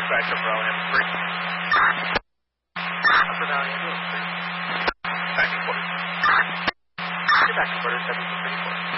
back to Valley M3. Upper Valley M3. Back to quarters. Get back to quarters, 734.